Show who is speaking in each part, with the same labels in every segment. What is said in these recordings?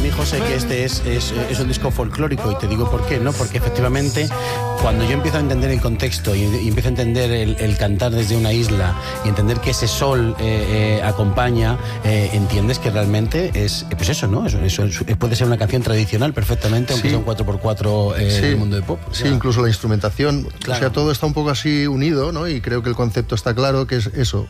Speaker 1: mí, José, que este es un disco folclórico, y te digo por qué, ¿no? Porque efectivamente, cuando yo empiezo a entender el contexto y empiezo a entender el cantar desde una isla y entender que ese sol acompaña, entiendes que realmente es, pues eso, ¿no? Eso puede ser una canción tradicional perfectamente, aunque sea un 4x4 del mundo de pop.
Speaker 2: Sí, incluso la instrumentación,
Speaker 1: claro.
Speaker 2: O sea, todo está un poco así unido, ¿no? Y creo que el concepto está claro, que es eso,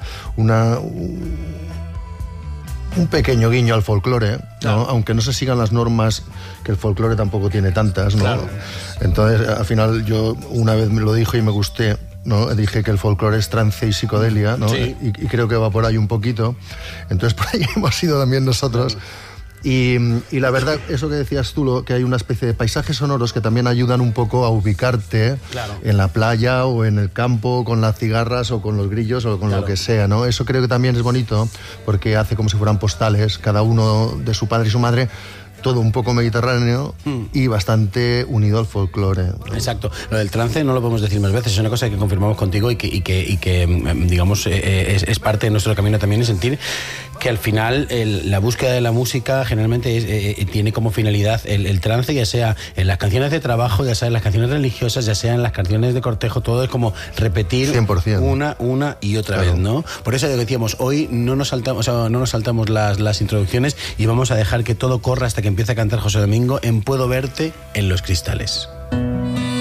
Speaker 2: un pequeño guiño al folclore, ¿no? Claro. Aunque no se sigan las normas, que el folclore tampoco tiene tantas, ¿no? Claro. Entonces, al final, yo una vez me lo dijo y me gusté, ¿no? Dije que el folclore es trance y psicodelia, ¿no?
Speaker 1: Sí.
Speaker 2: Y creo que va por ahí un poquito. Entonces, por ahí hemos ido también nosotros. Y la verdad, eso que decías tú, que hay una especie de paisajes sonoros que también ayudan un poco a ubicarte en la playa o en el campo, con las cigarras o con los grillos o con lo que sea, ¿no? Eso creo que también es bonito, porque hace como si fueran postales, cada uno de su padre y su madre, todo un poco mediterráneo y bastante unido al folclore, ¿no?
Speaker 1: Exacto. Lo del trance no lo podemos decir más veces, es una cosa que confirmamos contigo y que digamos, es parte de nuestro camino también, en sentir que al final la búsqueda de la música generalmente tiene como finalidad el trance, ya sea en las canciones de trabajo, ya sea en las canciones religiosas, ya sea en las canciones de cortejo, todo es como repetir
Speaker 2: 100%.
Speaker 1: una y otra vez, ¿no? Por eso decíamos, hoy no nos saltamos las introducciones y vamos a dejar que todo corra hasta que empiece a cantar José Domingo en Puedo verte en los cristales.